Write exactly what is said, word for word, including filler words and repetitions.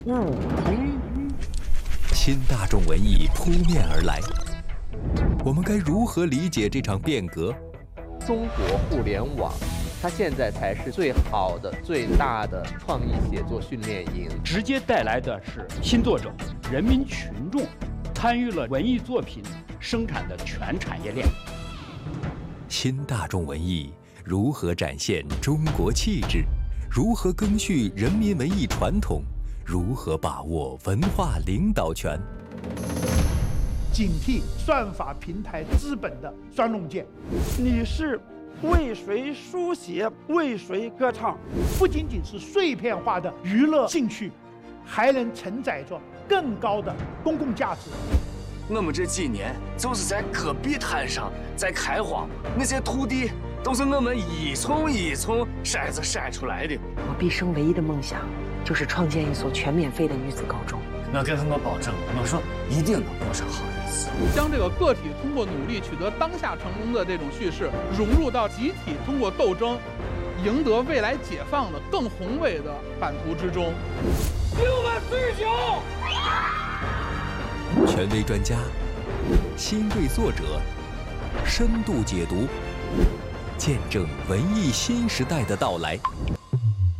嗯， 新大众文艺扑面而来，我们该如何理解这场变革？ 中国互联网，它现在才是最好的、最大的创意写作训练营， 直接带来的是新作者、人民群众参与了文艺作品生产的全产业链。 新大众文艺如何展现中国气质？如何赓续人民文艺传统？如何把握文化领导权？ 警惕算法平台资本的双刃剑。 你是为谁书写，为谁歌唱？ 不仅仅是碎片化的娱乐兴趣，还能承载着更高的公共价值。 我们这几年就是在戈壁滩上在开荒，那些土地都是我们一丛一丛筛子筛出来的。 我毕生唯一的梦想就是创建一所全免费的女子高中。 我跟他们保证，我说一定能过上好日子。 将这个个体通过努力取得当下成功的这种叙事，融入到集体通过斗争赢得未来解放的更宏伟的版图之中。 六万四十九。 权威专家、新锐作者，深度解读，见证文艺新时代的到来。